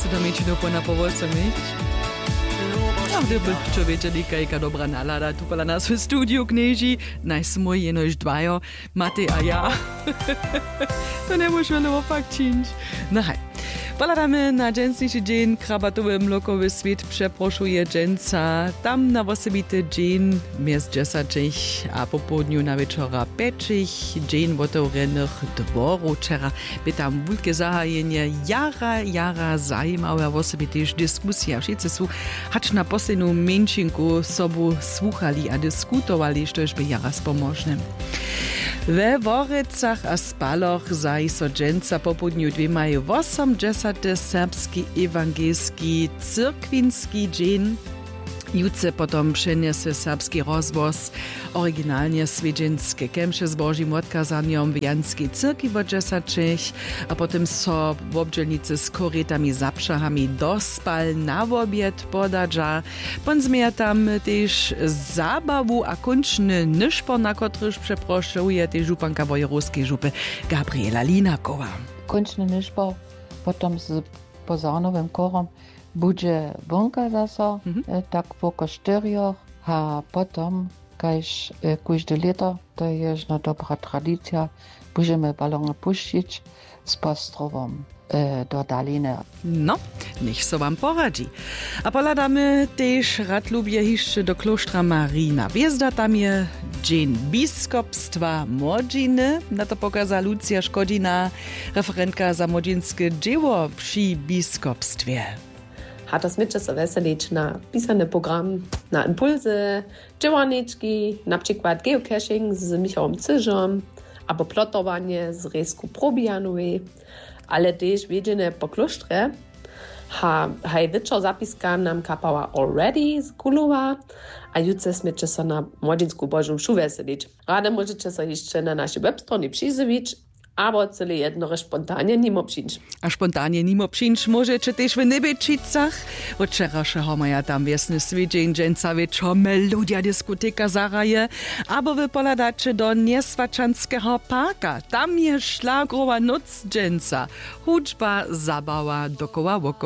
se tam ječi dopo na povosamić. Ja, gdyby čo wiedzieli, jaka dobra nalada tu pola nas w studiu knieži, najsmo jenož dvajo, Matej a ja. To nie muszę ale opak czynić. No hej. Poladamy na dżęsniejszy dzień krabatowy mlokowy świat przeproszuje dżęca. Tam na osobity dzień mies 10 a po południu na wieczora 5 dzień otworenych dworów. Wczera by tam wielkie zahajenie jara zajmowa osobity dyskusja. Wszyscy są hacz na poslednú menšinku sobu słuchali a dyskutowali, štož by jara spomożnym. We Worycach a Spaloch zaj so dżęca po południu 80. serbski ewangelski cyrkwinski dzień. Jutce potom přenese serbski rozvoz originalnie swiedźenskie kemše z Božím odkazaniom w Janskiej cyrkwi w 10, a potem so w obdzielnicy z korytami zapszachami dospal na obiad podadża. Ponzmieja tam też zabawu a končny nyšpor, na kotryż przeproszuje też županka Wojeruskiej župy Gabriela Linakowa. Končny nyšpor potom z pozornowym korom bude vonka zasa, tak po koštyrioch, a potom, kajž kujde leto, to je jedna dobra tradycja, budeme balony puścić z postrowom do Daliny. No, niech so wam poradzi. A poladamy też rad lubię jeszcze do klosztra Marina. Wjezda tam je dzień biskupstwa Modziny. Na to pokaza Lucja Szkodzina, referentka za modzinskie dzieło przy biskupstwie. Hat das mit so weselić na pisany program, na impulsy, działaniczki, na przykład geocaching z Michałem Cyżom, albo plotowanie z Resku Probijanowej, ale też wiedziane po klosztrze, haj wieczor zapiska nam kapała already z Kulowa, a jutro smycie so na Modzinsku Bożą Szu weselić. Rade możecie so jeszcze na naszej webstronie przyjrzeć, aber cele jednore spontanie nimo przyjść. A spontanie nimo przyjść możecie też w Nebeczycach. Od wczorajszego maja tam wiesny swiedzeń dżęca wieczor melodia dyskoteka zaraje, albo wy poladacie do Nieswaczanskiego parka. Tam jest szlagrowa noc dżęca. Hudźba, zabawa, dokoła